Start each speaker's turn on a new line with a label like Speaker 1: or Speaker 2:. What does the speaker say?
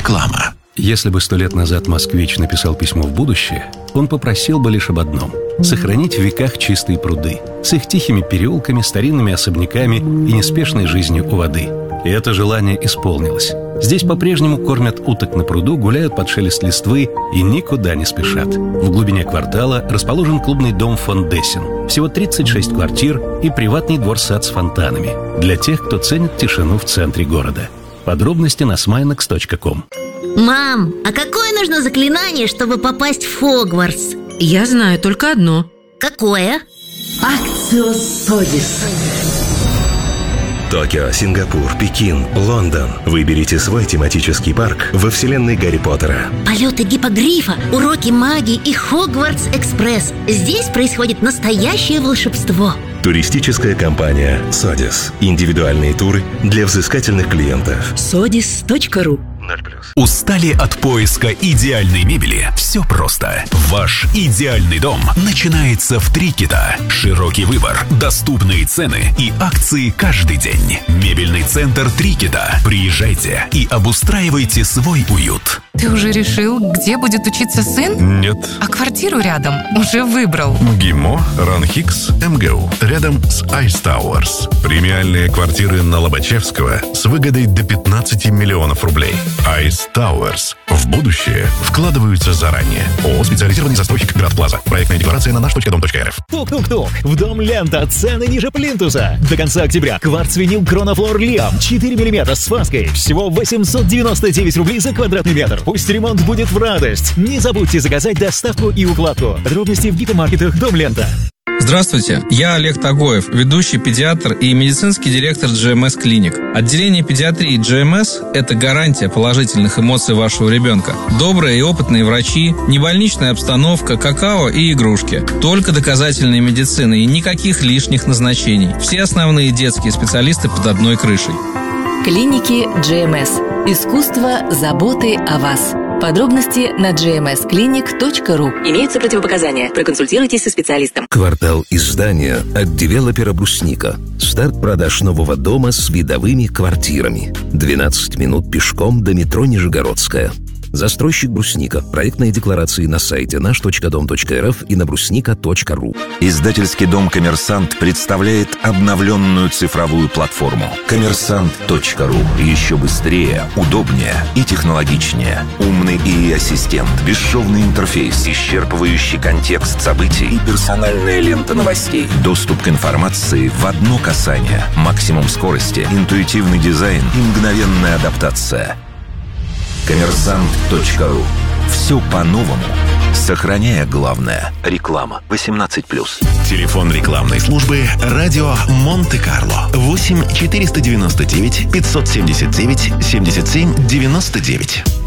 Speaker 1: Реклама.
Speaker 2: Если бы 100 лет назад москвич написал письмо в будущее, он попросил бы лишь об одном – сохранить в веках чистые пруды с их тихими переулками, старинными особняками и неспешной жизнью у воды. И это желание исполнилось. Здесь по-прежнему кормят уток на пруду, гуляют под шелест листвы и никуда не спешат. В глубине квартала расположен клубный дом фон Дессен. Всего 36 квартир и приватный двор-сад с фонтанами для тех, кто ценит тишину в центре города. Подробности на sminex.com.
Speaker 3: Мам, а какое нужно заклинание, чтобы попасть в Хогвартс?
Speaker 4: Я знаю только одно.
Speaker 3: Какое?
Speaker 5: Акциос Содис.
Speaker 6: Токио, Сингапур, Пекин, Лондон. Выберите свой тематический парк во вселенной Гарри Поттера.
Speaker 3: Полеты гиппогрифа, уроки магии и Хогвартс-экспресс. Здесь происходит настоящее волшебство.
Speaker 6: Туристическая компания «Содис». Индивидуальные туры для взыскательных клиентов.
Speaker 4: Sodis.ru.
Speaker 1: Устали от поиска идеальной мебели? Все просто. Ваш идеальный дом начинается в Трикита. Широкий выбор, доступные цены и акции каждый день. Мебельный центр Трикита. Приезжайте и обустраивайте свой уют.
Speaker 7: Ты уже решил, где будет учиться сын?
Speaker 8: Нет.
Speaker 7: А квартиру рядом уже выбрал?
Speaker 8: МГИМО, РАНХИКС, МГУ. Рядом с Ice Towers. Премиальные квартиры на Лобачевского с выгодой до 15 миллионов рублей. Ice Towers. В будущее вкладываются заранее. ООО «Специализированный застройщик Град Плаза». Проектная декларация на наш.дом.рф.
Speaker 9: Тук-тук-тук. В дом Лента. Цены ниже плинтуса. До конца октября. Кварц-винил Кронофлор Лиам. 4 мм с фаской. Всего 899 рублей за квадратный метр. Пусть ремонт будет в радость. Не забудьте заказать доставку и укладку. Подробности в гипермаркетах Дом Лента.
Speaker 10: Здравствуйте, я Олег Тагоев, ведущий педиатр и медицинский директор GMS Клиник. Отделение педиатрии GMS – это гарантия положительных эмоций вашего ребенка. Добрые и опытные врачи, небольничная обстановка, какао и игрушки. Только доказательная медицина и никаких лишних назначений. Все основные детские специалисты под одной крышей.
Speaker 11: Клиники GMS. Искусство заботы о вас. Подробности на gmsclinic.ru. Имеются противопоказания. Проконсультируйтесь со специалистом.
Speaker 6: Квартал издания от девелопера «Брусника». Старт продаж нового дома с видовыми квартирами. 12 минут пешком до метро Нижегородская. Застройщик «Брусника». Проектные декларации на сайте наш.дом.рф и на брусника.ру.
Speaker 12: Издательский дом «Коммерсант» представляет обновленную цифровую платформу коммерсант.ру. Еще быстрее, удобнее и технологичнее. Умный ИИ-ассистент, бесшовный интерфейс, исчерпывающий контекст событий и персональная лента новостей. Доступ к информации в одно касание. Максимум скорости, интуитивный дизайн и мгновенная адаптация. Коммерсант.ру. Все по-новому, сохраняя главное. Реклама 18+.
Speaker 1: Телефон рекламной службы «Радио Монте-Карло». 8 499 579 77 99.